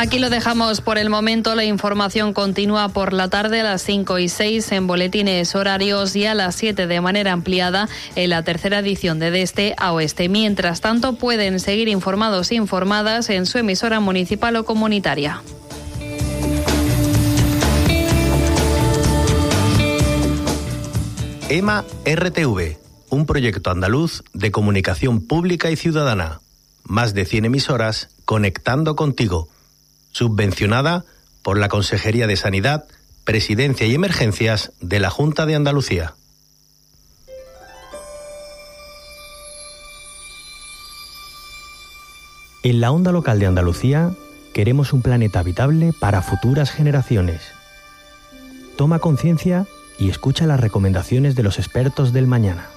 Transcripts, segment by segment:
Aquí lo dejamos por el momento. La información continúa por la tarde a las 5 y 6 en boletines horarios y a las 7 de manera ampliada en la tercera edición de Este a Oeste. Mientras tanto, pueden seguir informados e informadas en su emisora municipal o comunitaria. EMA RTV, un proyecto andaluz de comunicación pública y ciudadana. Más de 100 emisoras conectando contigo. Subvencionada por la Consejería de Sanidad, Presidencia y Emergencias de la Junta de Andalucía. En la onda local de Andalucía queremos un planeta habitable para futuras generaciones. Toma conciencia y escucha las recomendaciones de los expertos del mañana.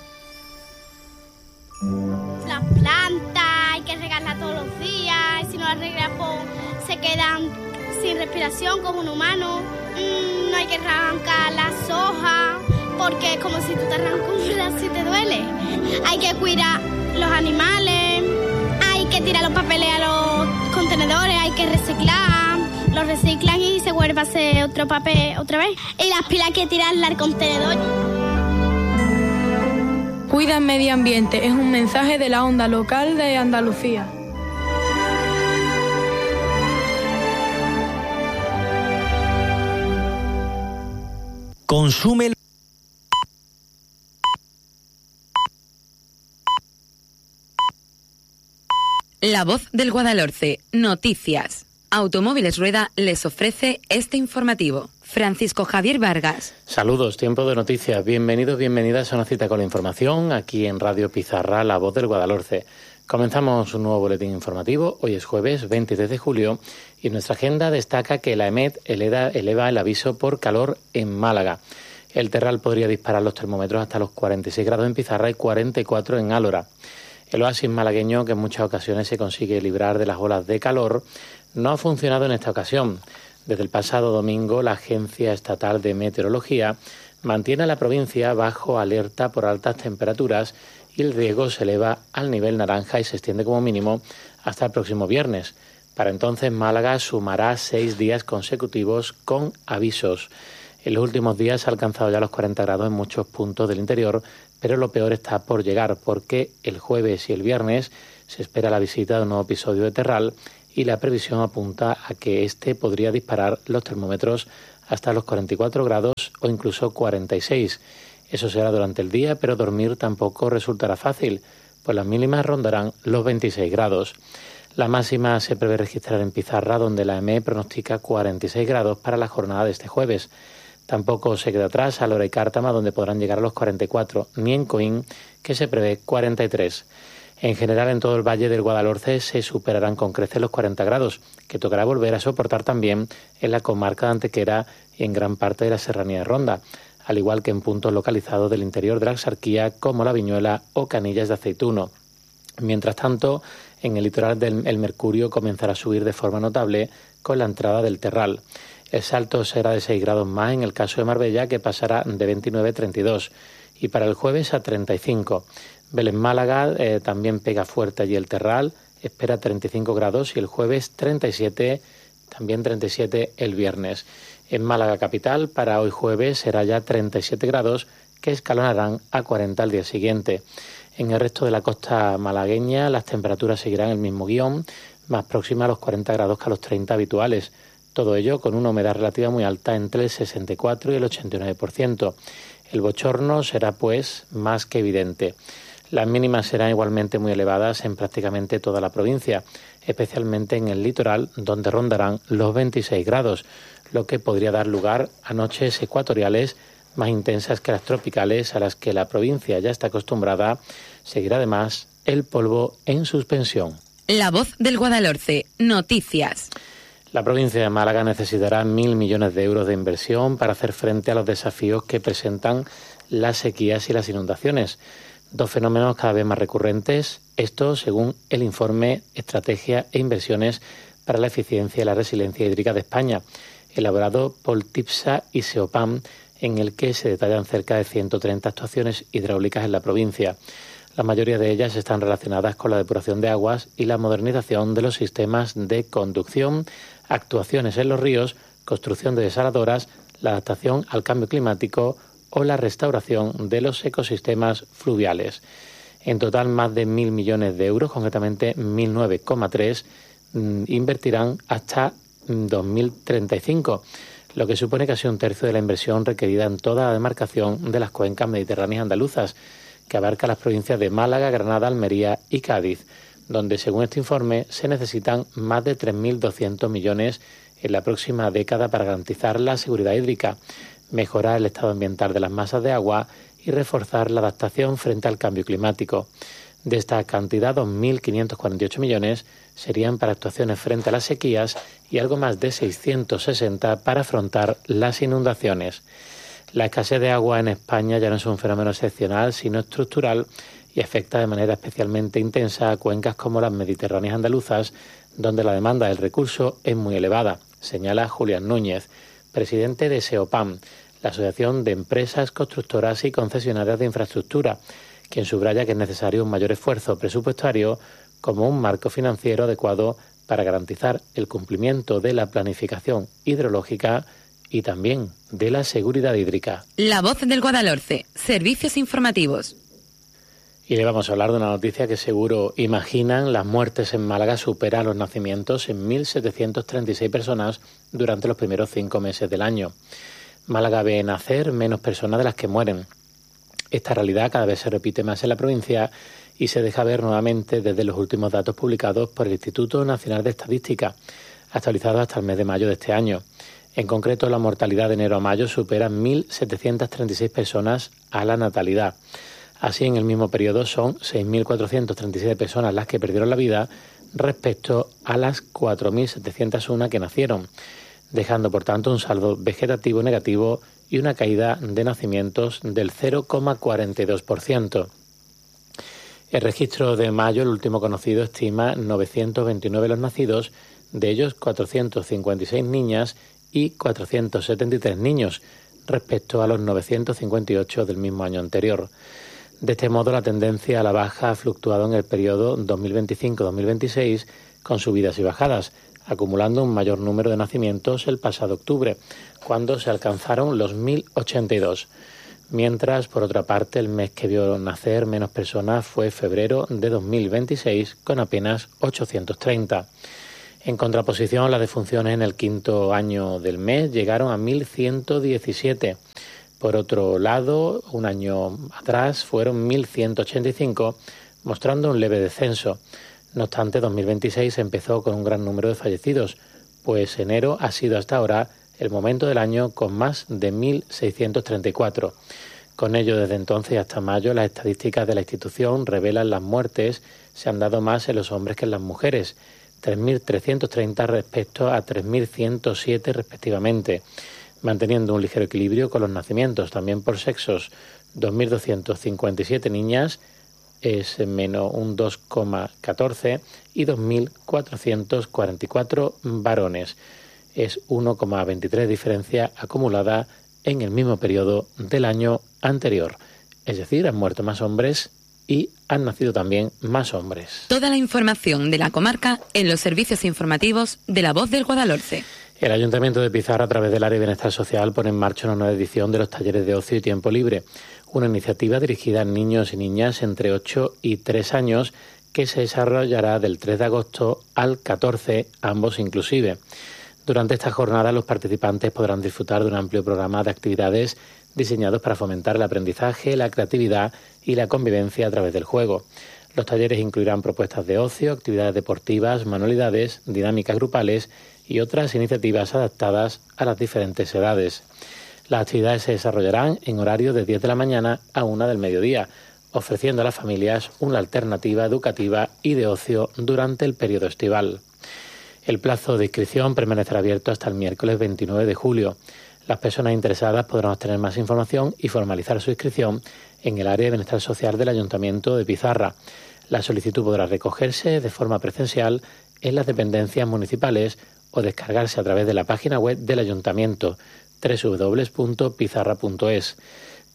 Las plantas hay que regarlas todos los días, y si no las regas se quedan sin respiración como un humano. No hay que arrancar las hojas porque es como si tú te arrancas un brazo y te duele. Hay que cuidar los animales, hay que tirar los papeles a los contenedores, hay que reciclar. Los reciclan y se vuelve a hacer otro papel otra vez. Y las pilas hay que tirarlas al contenedor. Cuida el medio ambiente es un mensaje de la onda local de Andalucía. Consume. La Voz del Guadalhorce. Noticias. Automóviles Rueda les ofrece este informativo. Francisco Javier Vargas. Saludos, tiempo de noticias. Bienvenidos, bienvenidas a una cita con la información aquí en Radio Pizarra, La Voz del Guadalhorce. Comenzamos un nuevo boletín informativo. Hoy es jueves 23 de julio y nuestra agenda destaca que la EMET eleva el aviso por calor en Málaga. El Terral podría disparar los termómetros hasta los 46 grados en Pizarra y 44 en Álora. El oasis malagueño, que en muchas ocasiones se consigue librar de las olas de calor, no ha funcionado en esta ocasión. Desde el pasado domingo, la Agencia Estatal de Meteorología mantiene a la provincia bajo alerta por altas temperaturas y el riesgo se eleva al nivel naranja y se extiende como mínimo hasta el próximo viernes. Para entonces, Málaga sumará 6 días consecutivos con avisos. En los últimos días se ha alcanzado ya los 40 grados en muchos puntos del interior, pero lo peor está por llegar porque el jueves y el viernes se espera la visita de un nuevo episodio de Terral y la previsión apunta a que este podría disparar los termómetros hasta los 44 grados o incluso 46. Eso será durante el día, pero dormir tampoco resultará fácil, pues las mínimas rondarán los 26 grados. La máxima se prevé registrar en Pizarra, donde la EME pronostica 46 grados para la jornada de este jueves. Tampoco se queda atrás Álora y Cártama, donde podrán llegar a los 44, ni en Coín, que se prevé 43. En general, en todo el Valle del Guadalhorce se superarán con creces los 40 grados, que tocará volver a soportar también en la comarca de Antequera y en gran parte de la serranía de Ronda, al igual que en puntos localizados del interior de la Axarquía, como La Viñuela o Canillas de Aceituno. Mientras tanto, en el litoral el mercurio comenzará a subir de forma notable con la entrada del Terral. El salto será de 6 grados más en el caso de Marbella, que pasará de 29 a 32, y para el jueves a 35. Vélez Málaga también pega fuerte allí el Terral, espera 35 grados y el jueves 37, también 37 el viernes. En Málaga capital, para hoy jueves será ya 37 grados, que escalonarán a 40 al día siguiente. En el resto de la costa malagueña las temperaturas seguirán el mismo guión, más próxima a los 40 grados que a los 30 habituales. Todo ello con una humedad relativa muy alta entre el 64 y el 89%. El bochorno será pues más que evidente. Las mínimas serán igualmente muy elevadas en prácticamente toda la provincia, especialmente en el litoral, donde rondarán los 26 grados, lo que podría dar lugar a noches ecuatoriales más intensas que las tropicales, a las que la provincia ya está acostumbrada. Seguirá además el polvo en suspensión. La Voz del Guadalhorce. Noticias. La provincia de Málaga necesitará 1.000 millones de euros de inversión para hacer frente a los desafíos que presentan las sequías y las inundaciones. Dos fenómenos cada vez más recurrentes, esto según el informe Estrategia e Inversiones para la Eficiencia y la Resiliencia Hídrica de España, elaborado por TIPSA y SEOPAM, en el que se detallan cerca de 130 actuaciones hidráulicas en la provincia. La mayoría de ellas están relacionadas con la depuración de aguas y la modernización de los sistemas de conducción, actuaciones en los ríos, construcción de desaladoras, la adaptación al cambio climático o la restauración de los ecosistemas fluviales. En total, más de 1.000 millones de euros, concretamente 1.009,3, invertirán hasta 2035, lo que supone casi un tercio de la inversión requerida en toda la demarcación de las cuencas mediterráneas andaluzas, que abarca las provincias de Málaga, Granada, Almería y Cádiz, donde, según este informe, se necesitan más de 3.200 millones en la próxima década para garantizar la seguridad hídrica, mejorar el estado ambiental de las masas de agua y reforzar la adaptación frente al cambio climático. De esta cantidad, 2.548 millones serían para actuaciones frente a las sequías y algo más de 660 para afrontar las inundaciones. La escasez de agua en España ya no es un fenómeno excepcional, sino estructural, y afecta de manera especialmente intensa a cuencas como las mediterráneas andaluzas, donde la demanda del recurso es muy elevada, señala Julián Núñez, presidente de SEOPAM, la Asociación de Empresas Constructoras y Concesionarias de Infraestructura, quien subraya que es necesario un mayor esfuerzo presupuestario como un marco financiero adecuado para garantizar el cumplimiento de la planificación hidrológica y también de la seguridad hídrica. La Voz del Guadalhorce, servicios informativos. Y le vamos a hablar de una noticia que seguro imaginan: las muertes en Málaga superan los nacimientos en 1.736 personas durante los primeros 5 meses del año. Málaga ve nacer menos personas de las que mueren. Esta realidad cada vez se repite más en la provincia y se deja ver nuevamente desde los últimos datos publicados por el Instituto Nacional de Estadística, actualizados hasta el mes de mayo de este año. En concreto, la mortalidad de enero a mayo supera 1.736 personas a la natalidad. Así, en el mismo periodo son 6.437 personas las que perdieron la vida respecto a las 4.701 que nacieron, dejando por tanto un saldo vegetativo negativo y una caída de nacimientos del 0,42%. El registro de mayo, el último conocido, estima 929 los nacidos, de ellos 456 niñas y 473 niños, respecto a los 958 del mismo año anterior. De este modo, la tendencia a la baja ha fluctuado en el periodo 2025-2026, con subidas y bajadas, acumulando un mayor número de nacimientos el pasado octubre, cuando se alcanzaron los 1.082. Mientras, por otra parte, el mes que vio nacer menos personas fue febrero de 2026, con apenas 830. En contraposición, las defunciones en el quinto año del mes llegaron a 1.117. Por otro lado, un año atrás fueron 1.185, mostrando un leve descenso. No obstante, 2026 empezó con un gran número de fallecidos, pues enero ha sido hasta ahora el momento del año con más de 1.634. Con ello, desde entonces hasta mayo, las estadísticas de la institución revelan las muertes se han dado más en los hombres que en las mujeres, 3.330 respecto a 3.107 respectivamente, manteniendo un ligero equilibrio con los nacimientos, también por sexos, 2.257 niñas, es menos un 2,14, y 2.444 varones, es 1,23 diferencia acumulada en el mismo periodo del año anterior. Es decir, han muerto más hombres y han nacido también más hombres. Toda la información de la comarca en los servicios informativos de La Voz del Guadalhorce. El Ayuntamiento de Pizarra, a través del Área de Bienestar Social, pone en marcha una nueva edición de los talleres de ocio y tiempo libre, una iniciativa dirigida a niños y niñas entre 8 y 3 años que se desarrollará del 3 de agosto al 14, ambos inclusive. Durante esta jornada, los participantes podrán disfrutar de un amplio programa de actividades diseñados para fomentar el aprendizaje, la creatividad y la convivencia a través del juego. Los talleres incluirán propuestas de ocio, actividades deportivas, manualidades, dinámicas grupales y otras iniciativas adaptadas a las diferentes edades. Las actividades se desarrollarán en horario de 10 de la mañana a 1 del mediodía, ofreciendo a las familias una alternativa educativa y de ocio durante el periodo estival. El plazo de inscripción permanecerá abierto hasta el miércoles 29 de julio. Las personas interesadas podrán obtener más información y formalizar su inscripción en el área de bienestar social del Ayuntamiento de Pizarra. La solicitud podrá recogerse de forma presencial en las dependencias municipales o descargarse a través de la página web del Ayuntamiento, www.pizarra.es.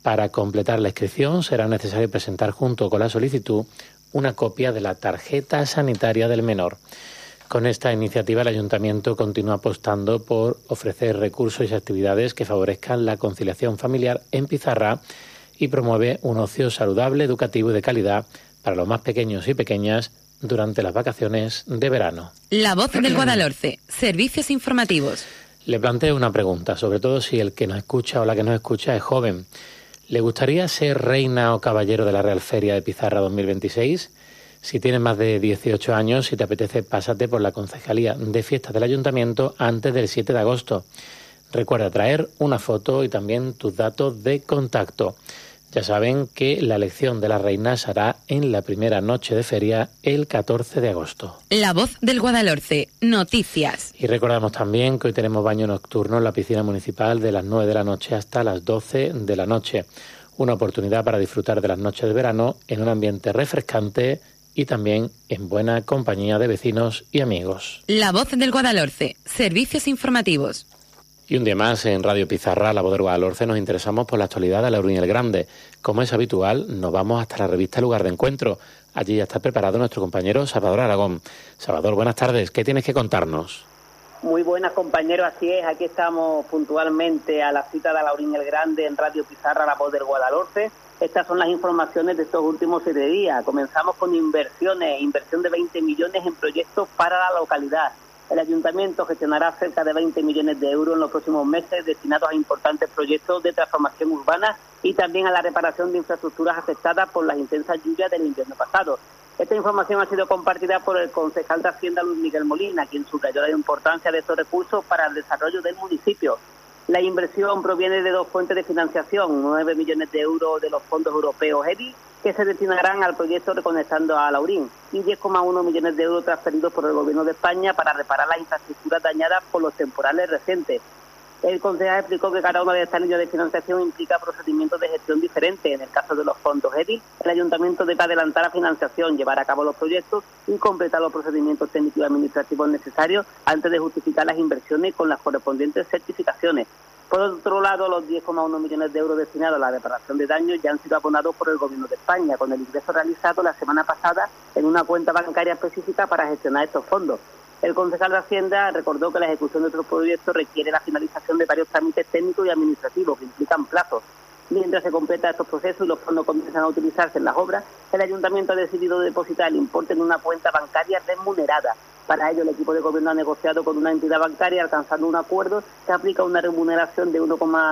Para completar la inscripción será necesario presentar junto con la solicitud una copia de la tarjeta sanitaria del menor. Con esta iniciativa el Ayuntamiento continúa apostando por ofrecer recursos y actividades que favorezcan la conciliación familiar en Pizarra y promueve un ocio saludable, educativo y de calidad para los más pequeños y pequeñas durante las vacaciones de verano. La Voz del Guadalhorce, servicios informativos. Le planteo una pregunta, sobre todo si el que nos escucha o la que nos escucha es joven. ¿Le gustaría ser reina o caballero de la Real Feria de Pizarra 2026? Si tienes más de 18 años, si te apetece, pásate por la Concejalía de Fiestas del Ayuntamiento antes del 7 de agosto. Recuerda traer una foto y también tus datos de contacto. Ya saben que la elección de la reina se hará en la primera noche de feria, el 14 de agosto. La Voz del Guadalhorce, noticias. Y recordamos también que hoy tenemos baño nocturno en la piscina municipal de las 9 de la noche hasta las 12 de la noche. Una oportunidad para disfrutar de las noches de verano en un ambiente refrescante y también en buena compañía de vecinos y amigos. La Voz del Guadalhorce, servicios informativos. Y un día más en Radio Pizarra, La Voz del Guadalhorce, nos interesamos por la actualidad de Laurín el Grande. Como es habitual, nos vamos hasta la revista Lugar de Encuentro. Allí ya está preparado nuestro compañero Salvador Aragón. Salvador, buenas tardes. ¿Qué tienes que contarnos? Muy buenas, compañero, así es. Aquí estamos puntualmente a la cita de Laurín el Grande en Radio Pizarra, La Voz del Guadalhorce. Estas son las informaciones de estos últimos 7 días. Comenzamos con inversión de 20 millones en proyectos para la localidad. El Ayuntamiento gestionará cerca de 20 millones de euros en los próximos meses destinados a importantes proyectos de transformación urbana y también a la reparación de infraestructuras afectadas por las intensas lluvias del invierno pasado. Esta información ha sido compartida por el concejal de Hacienda, Luis Miguel Molina, quien subrayó la importancia de estos recursos para el desarrollo del municipio. La inversión proviene de 2 fuentes de financiación, 9 millones de euros de los fondos europeos EDI, que se destinarán al proyecto Reconectando a Laurín, y 10,1 millones de euros transferidos por el Gobierno de España para reparar las infraestructuras dañadas por los temporales recientes. El concejal explicó que cada una de estas líneas de financiación implica procedimientos de gestión diferentes. En el caso de los fondos EDI, el Ayuntamiento debe adelantar la financiación, llevar a cabo los proyectos y completar los procedimientos técnicos y administrativos necesarios antes de justificar las inversiones con las correspondientes certificaciones. Por otro lado, los 10,1 millones de euros destinados a la reparación de daños ya han sido abonados por el Gobierno de España, con el ingreso realizado la semana pasada en una cuenta bancaria específica para gestionar estos fondos. El concejal de Hacienda recordó que la ejecución de otros proyectos requiere la finalización de varios trámites técnicos y administrativos que implican plazos. Mientras se completa estos procesos y los fondos comienzan a utilizarse en las obras, el Ayuntamiento ha decidido depositar el importe en una cuenta bancaria remunerada. Para ello, el equipo de gobierno ha negociado con una entidad bancaria, alcanzando un acuerdo que aplica una remuneración de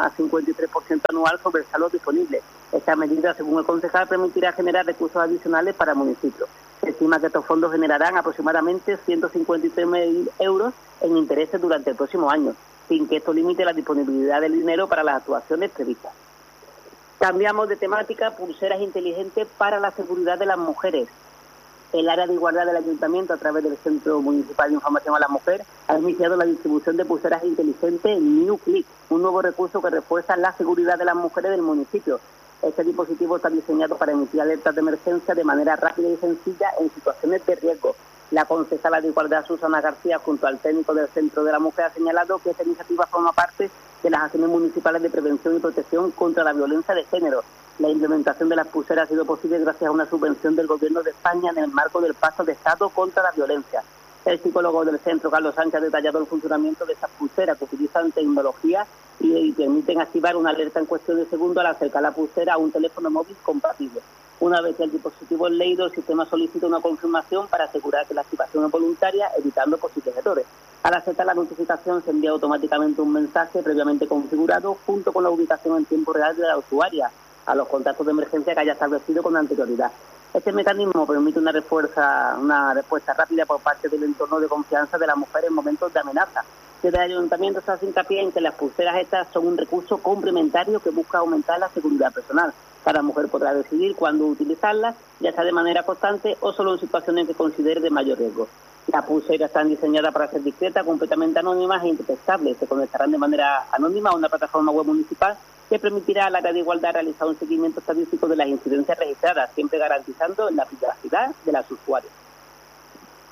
1,53% anual sobre el saldo disponible. Esta medida, según el concejal, permitirá generar recursos adicionales para el municipio. Se estima que estos fondos generarán aproximadamente 153.000 euros en intereses durante el próximo año, sin que esto limite la disponibilidad del dinero para las actuaciones previstas. Cambiamos de temática, pulseras inteligentes para la seguridad de las mujeres. El área de igualdad del Ayuntamiento, a través del Centro Municipal de Información a la Mujer, ha iniciado la distribución de pulseras inteligentes New Click, un nuevo recurso que refuerza la seguridad de las mujeres del municipio. Este dispositivo está diseñado para emitir alertas de emergencia de manera rápida y sencilla en situaciones de riesgo. La concejala de Igualdad, Susana García, junto al técnico del Centro de la Mujer, ha señalado que esta iniciativa forma parte de las acciones municipales de prevención y protección contra la violencia de género. La implementación de las pulseras ha sido posible gracias a una subvención del Gobierno de España en el marco del Pacto de Estado contra la Violencia. El psicólogo del centro, Carlos Sánchez, ha detallado el funcionamiento de estas pulseras que utilizan tecnología y permiten activar una alerta en cuestión de segundos al acercar la pulsera a un teléfono móvil compatible. Una vez que el dispositivo es leído, el sistema solicita una confirmación para asegurar que la activación es voluntaria, evitando posibles errores. Al aceptar la notificación, se envía automáticamente un mensaje previamente configurado junto con la ubicación en tiempo real de la usuaria a los contactos de emergencia que haya establecido con anterioridad. Este mecanismo permite una respuesta rápida por parte del entorno de confianza de la mujer en momentos de amenaza. Desde el Ayuntamiento se hace hincapié en que las pulseras estas son un recurso complementario que busca aumentar la seguridad personal. Cada mujer podrá decidir cuándo utilizarlas, ya sea de manera constante o solo en situaciones que considere de mayor riesgo. Las pulseras están diseñadas para ser discretas, completamente anónimas e indetectables. Se conectarán de manera anónima a una plataforma web municipal que permitirá al área de igualdad realizar un seguimiento estadístico de las incidencias registradas, siempre garantizando la privacidad de las usuarias.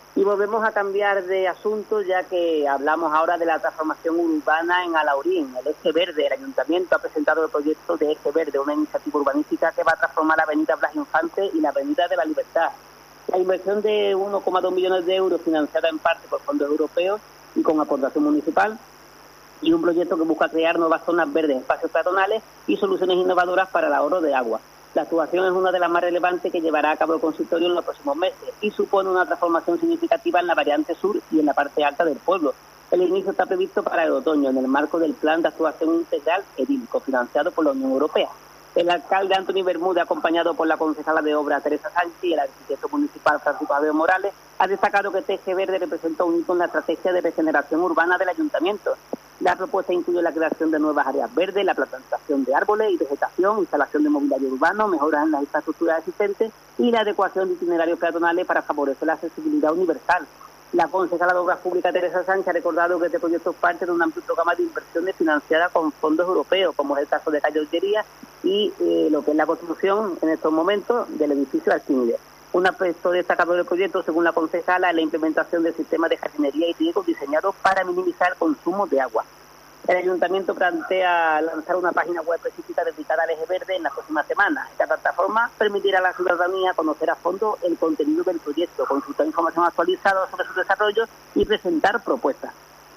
Y volvemos a cambiar de asunto, ya que hablamos ahora de la transformación urbana en Alhaurín. El Eje Verde, el Ayuntamiento ha presentado el proyecto de Eje Verde, una iniciativa urbanística que va a transformar la avenida Blas Infante y la avenida de la Libertad. La inversión de 1,2 millones de euros, financiada en parte por fondos europeos y con aportación municipal, y un proyecto que busca crear nuevas zonas verdes, espacios peatonales y soluciones innovadoras para el ahorro de agua. La actuación es una de las más relevantes que llevará a cabo el consistorio en los próximos meses y supone una transformación significativa en la variante sur y en la parte alta del pueblo. El inicio está previsto para el otoño en el marco del Plan de Actuación Integral EDIL, cofinanciado por la Unión Europea. El alcalde Antonio Bermúdez, acompañado por la concejala de Obras Teresa Sánchez y el arquitecto municipal Francisco Javier Morales, ha destacado que este Eje Verde representa un hito en la estrategia de regeneración urbana del ayuntamiento. La propuesta incluye la creación de nuevas áreas verdes, la plantación de árboles y vegetación, instalación de mobiliario urbano, mejoras en las infraestructuras existentes y la adecuación de itinerarios peatonales para favorecer la accesibilidad universal. La concejala de Obras Públicas Teresa Sánchez ha recordado que este proyecto es parte de un amplio programa de inversiones financiadas con fondos europeos, como es el caso de Calle Ollería y lo que es la construcción en estos momentos del edificio Alquimide. Un aspecto destacado del proyecto, según la concejala, es la implementación del sistema de jardinería y riego diseñados para minimizar el consumo de agua. El ayuntamiento plantea lanzar una página web específica dedicada al Eje Verde en las próximas semanas. Esta plataforma permitirá a la ciudadanía conocer a fondo el contenido del proyecto, consultar información actualizada sobre su desarrollo y presentar propuestas.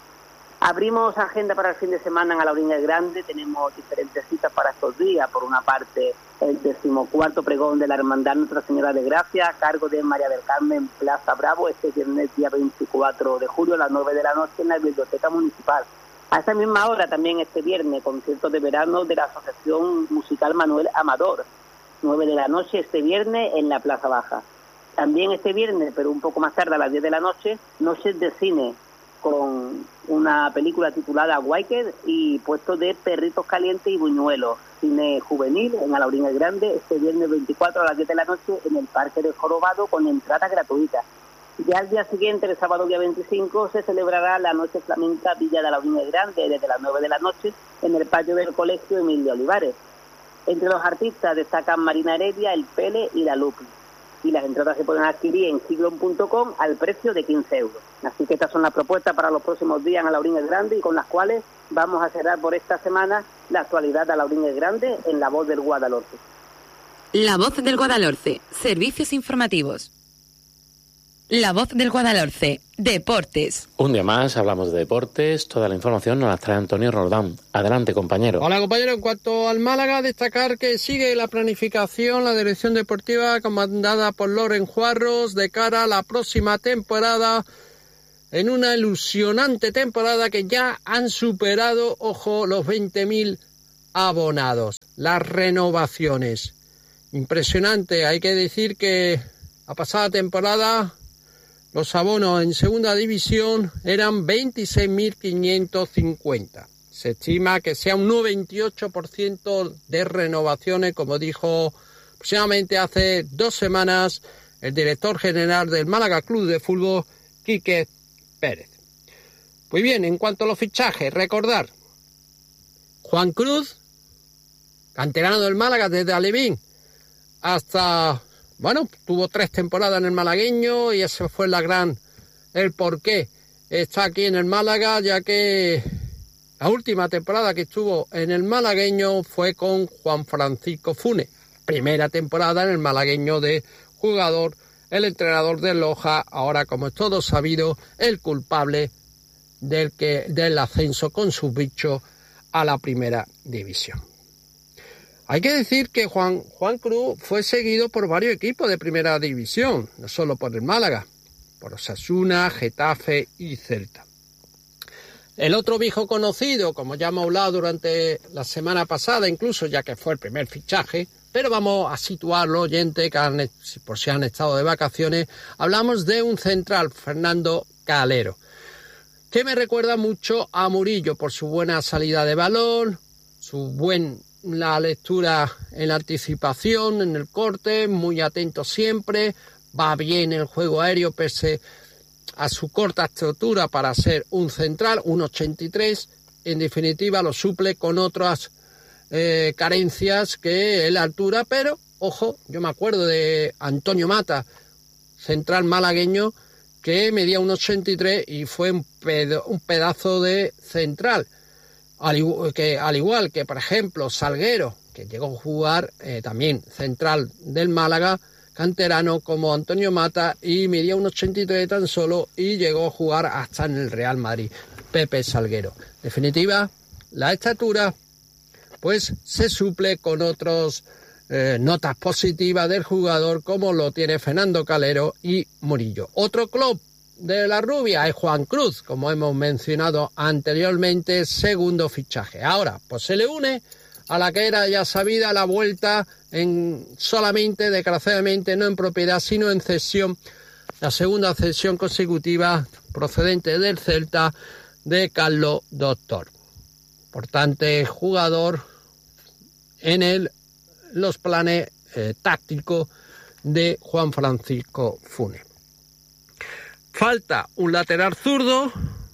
Abrimos agenda para el fin de semana en Alhaurín el Grande. Tenemos diferentes citas para estos días. Por una parte, el 14º pregón de la Hermandad Nuestra Señora de Gracia, a cargo de María del Carmen, Plaza Bravo, este viernes día 24 de julio a las 9 de la noche en la Biblioteca Municipal. A esa misma hora, también este viernes, concierto de verano de la Asociación Musical Manuel Amador, 9 de la noche este viernes en la Plaza Baja. También este viernes, pero un poco más tarde, a las 10 de la noche, noches de cine, con una película titulada Wicked y puesto de Perritos Calientes y Buñuelos, cine juvenil en Alhaurín el Grande, este viernes 24 a las 10 de la noche en el Parque del Jorobado con entrada gratuita. Ya al día siguiente, el sábado día 25, se celebrará la Noche Flamenca Villa de Alhaurín el Grande desde las 9 de la noche en el patio del Colegio Emilio Olivares. Entre los artistas destacan Marina Heredia, El Pele y La Lupi. Y las entradas se pueden adquirir en siglon.com al precio de 15 euros. Así que estas son las propuestas para los próximos días en Alhaurín el Grande y con las cuales vamos a cerrar por esta semana la actualidad de Alhaurín el Grande en La Voz del Guadalhorce. La Voz del Guadalhorce, servicios informativos. La Voz del Guadalhorce, deportes. Un día más hablamos de deportes. Toda la información nos la trae Antonio Roldán. Adelante, compañero. Hola, compañero. En cuanto al Málaga, destacar que sigue la planificación, la dirección deportiva comandada por Loren Juarros de cara a la próxima temporada, en una ilusionante temporada que ya han superado, ojo, los 20.000 abonados. Las renovaciones. Impresionante. Hay que decir que la pasada temporada los abonos en segunda división eran 26.550. Se estima que sea un 98% de renovaciones, como dijo aproximadamente hace 2 semanas el director general del Málaga Club de Fútbol, Quique Pérez. Pues bien, en cuanto a los fichajes, recordar, Juan Cruz, canterano del Málaga desde Alevín hasta... Bueno, tuvo 3 temporadas en el malagueño y ese fue el porqué. Está aquí en el Málaga, ya que la última temporada que estuvo en el malagueño fue con Juan Francisco Funes. Primera temporada en el malagueño de jugador, el entrenador de Loja, ahora como es todo sabido, el culpable del ascenso con sus bichos a la primera división. Hay que decir que Juan Cruz fue seguido por varios equipos de primera división, no solo por el Málaga, por Osasuna, Getafe y Celta. El otro viejo conocido, como ya hemos hablado durante la semana pasada, incluso ya que fue el primer fichaje, pero vamos a situarlo, oyentes, por si han estado de vacaciones, hablamos de un central, Fernando Calero, que me recuerda mucho a Murillo por su buena salida de balón, la lectura en la anticipación, en el corte, muy atento siempre, va bien el juego aéreo pese a su corta estatura para ser un central, 1,83, en definitiva lo suple con otras carencias que la altura, pero ojo, yo me acuerdo de Antonio Mata, central malagueño, que medía 1,83 y fue un pedazo de central. Al igual que, por ejemplo, Salguero, que llegó a jugar también central del Málaga, canterano como Antonio Mata, y medía 1,83 tan solo y llegó a jugar hasta en el Real Madrid, Pepe Salguero. En definitiva, la estatura pues se suple con otros notas positivas del jugador, como lo tiene Fernando Calero y Murillo. Otro club de la rubia es Juan Cruz, como hemos mencionado anteriormente, segundo fichaje. Ahora, pues se le une a la que era ya sabida la vuelta en solamente, desgraciadamente, no en propiedad, sino en cesión, la segunda cesión consecutiva procedente del Celta de Carlos Doctor. Importante jugador en los planes tácticos de Juan Francisco Funes. Falta un lateral zurdo.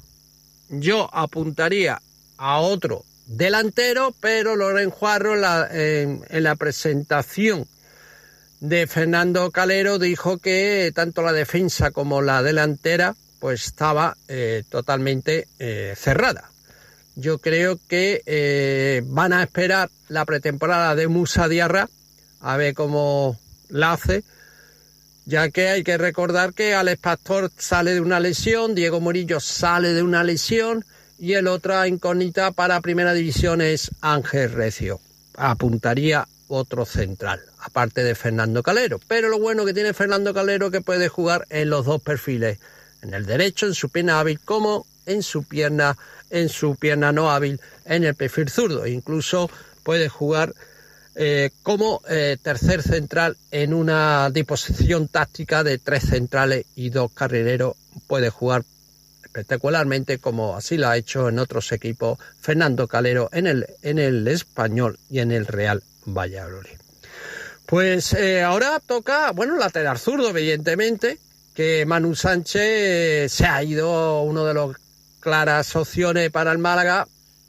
Yo apuntaría a otro delantero, pero Loren Juarro en la presentación de Fernando Calero dijo que tanto la defensa como la delantera pues estaba totalmente cerrada. Yo creo que van a esperar la pretemporada de Musa Diarra a ver cómo la hace, ya que hay que recordar que Alex Pastor sale de una lesión, Diego Murillo sale de una lesión, y el otra incógnita para Primera División es Ángel Recio. Apuntaría otro central, aparte de Fernando Calero. Pero lo bueno que tiene Fernando Calero es que puede jugar en los dos perfiles, en el derecho, en su pierna hábil, como en su pierna no hábil, en el perfil zurdo. Incluso puede jugar como tercer central en una disposición táctica de 3 centrales y 2 carrileros. Puede jugar espectacularmente, como así lo ha hecho en otros equipos Fernando Calero en el Español y en el Real Valladolid. Pues ahora toca, lateral zurdo, evidentemente, que Manu Sánchez se ha ido, uno de los claras opciones para el Málaga,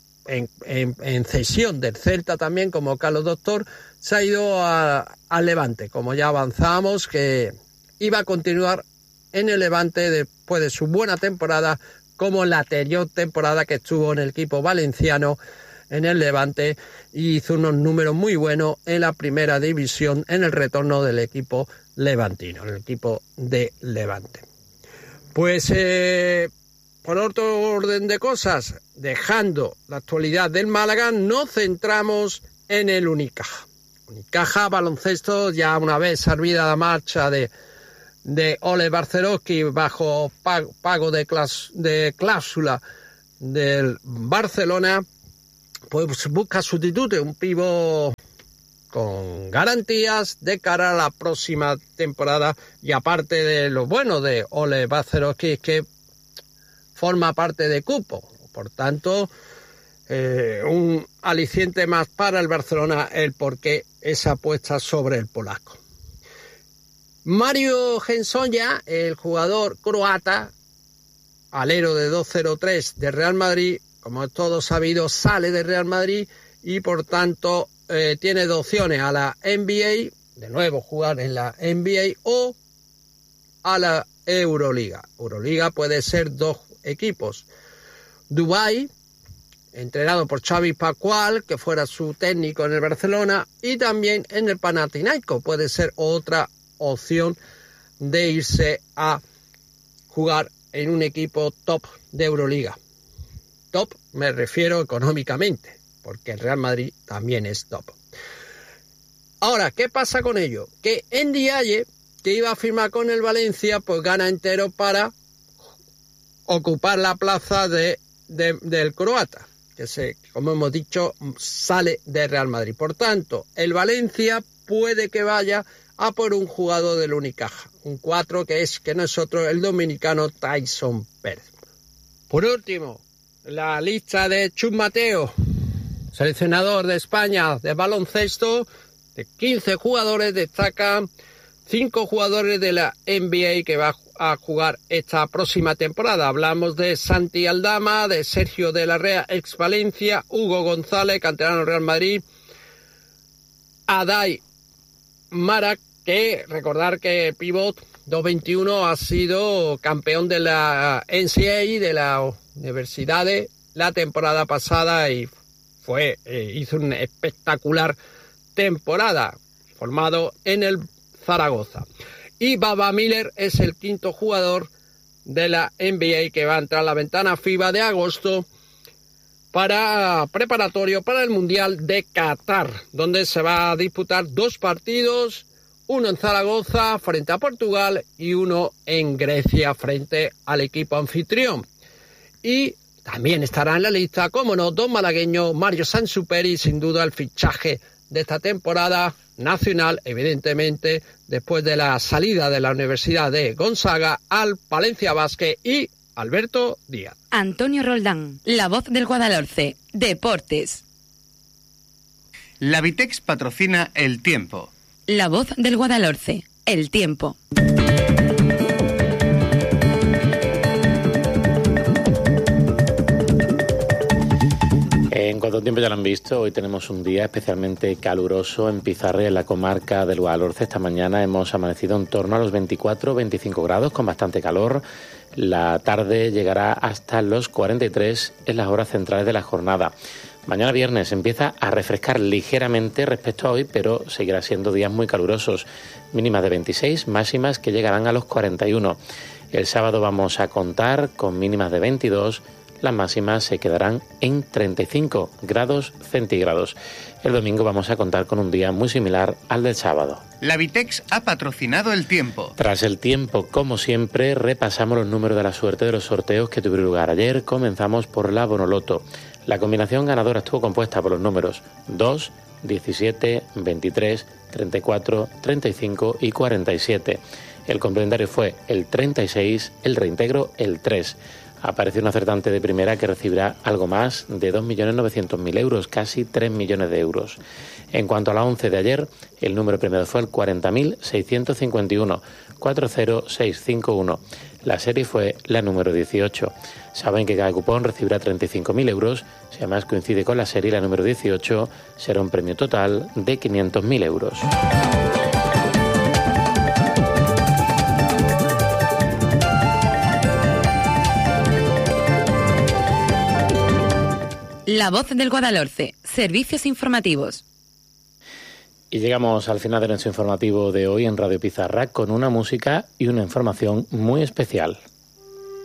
en cesión del Celta también, como Carlos Doctor, se ha ido al Levante, como ya avanzamos, que iba a continuar en el Levante después de su buena temporada, como la anterior temporada que estuvo en el equipo valenciano en el Levante, y hizo unos números muy buenos en la Primera División en el retorno del equipo levantino, el equipo de Levante. Pues por otro orden de cosas, dejando la actualidad del Málaga, nos centramos en el Unicaja. Unicaja baloncesto, ya una vez servida la marcha de Ole Barcerovski bajo pago de cláusula del Barcelona, pues busca sustituto, un pívot con garantías de cara a la próxima temporada, y aparte de lo bueno de Ole Barcerovski es que forma parte de cupo, por tanto un aliciente más para el Barcelona el porqué esa apuesta sobre el polaco. Mario Hensonja, el jugador croata, alero de 2.03 de Real Madrid, como es todo sabido, sale de Real Madrid y por tanto tiene 2 opciones: a la NBA, de nuevo jugar en la NBA, o a la Euroliga. Euroliga puede ser 2 equipos: Dubái, entrenado por Xavi Pascual, que fuera su técnico en el Barcelona, y también en el Panathinaikos puede ser otra opción de irse a jugar en un equipo top de Euroliga. Top me refiero económicamente, porque el Real Madrid también es top. Ahora, ¿qué pasa con ello? Que Ndiaye, que iba a firmar con el Valencia, pues gana entero para ocupar la plaza del croata, que como hemos dicho, sale de Real Madrid. Por tanto, el Valencia puede que vaya a por un jugador del Unicaja, un 4 que no es otro, el dominicano Tyson Pérez. Por último, la lista de Chus Mateo, seleccionador de España de baloncesto, de 15 jugadores, destacan 5 jugadores de la NBA que va a jugar esta próxima temporada. Hablamos de Santi Aldama, de Sergio de la Rea, ex Valencia, Hugo González, canterano Real Madrid, Adai Marak, que recordar que pivot 2-21 ha sido campeón de la NCAA, de la universidades, la temporada pasada y hizo una espectacular temporada, formado en el Zaragoza. Y Baba Miller es el quinto jugador de la NBA que va a entrar a la ventana FIBA de agosto preparatorio para el Mundial de Qatar, donde se va a disputar 2 partidos, uno en Zaragoza frente a Portugal y uno en Grecia frente al equipo anfitrión. Y también estará en la lista, como no, don malagueño Mario Sansuperi, sin duda el fichaje de esta temporada nacional, evidentemente, después de la salida de la Universidad de Gonzaga al Palencia Basket, y Alberto Díaz. Antonio Roldán, la voz del Guadalhorce, Deportes. La Vitex patrocina El Tiempo. La voz del Guadalhorce, El Tiempo. En cuanto al tiempo ya lo han visto, hoy tenemos un día especialmente caluroso en Pizarra, en la comarca del Guadalhorce. Esta mañana hemos amanecido en torno a los 24-25 grados, con bastante calor. La tarde llegará hasta los 43 en las horas centrales de la jornada. Mañana viernes empieza a refrescar ligeramente respecto a hoy, pero seguirá siendo días muy calurosos. Mínimas de 26, máximas que llegarán a los 41. El sábado vamos a contar con mínimas de 22, las máximas se quedarán en 35 grados centígrados. El domingo vamos a contar con un día muy similar al del sábado. La Vitex ha patrocinado El Tiempo. Tras el tiempo, como siempre, repasamos los números de la suerte de los sorteos que tuvieron lugar ayer. Comenzamos por la Bonoloto. La combinación ganadora estuvo compuesta por los números 2, 17, 23, 34, 35 y 47. El complementario fue el 36, el reintegro el 3. Apareció un acertante de primera que recibirá algo más de 2.900.000 euros, casi 3 millones de euros. En cuanto a la 11 de ayer, el número premiado fue el 40.651, 40651. La serie fue la número 18. Saben que cada cupón recibirá 35.000 euros. Si además coincide con la serie, la número 18, será un premio total de 500.000 euros. La voz del Guadalhorce, servicios informativos. Y llegamos al final de nuestro informativo de hoy en Radio Pizarra con una música y una información muy especial.